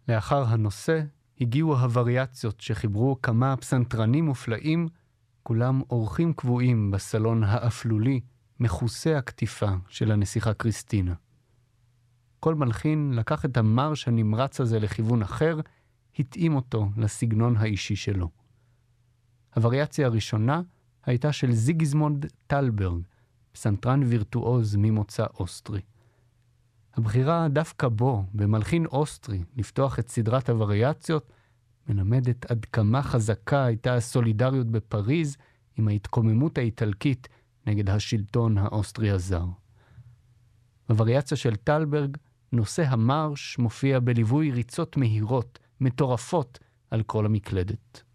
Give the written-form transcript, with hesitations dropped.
לאחר הנושא הגיעו הווריאציות שחיברו כמה פסנתרנים מופלאים, כולם אורחים קבועים בסלון האפלולי, מכוסה הכתיפה של הנסיכה קריסטינה. כל מלחין לקח את המרש הנמרץ הזה לכיוון אחר, התאים אותו לסגנון האישי שלו. הווריאציה הראשונה הייתה של זיגיזמונד טלברג, פסנתרן וירטואוז ממוצא אוסטרי. הבחירה דווקא בו, במלחין אוסטרי, לפתוח את סדרת הווריאציות, מלמדת עד כמה חזקה הייתה הסולידריות בפריז עם ההתקוממות האיטלקית נגד השלטון האוסטרי הזר. בווריאציה של טלברג, נושא המרש מופיע בליווי ריצות מהירות, מטורפות על כל המקלדת.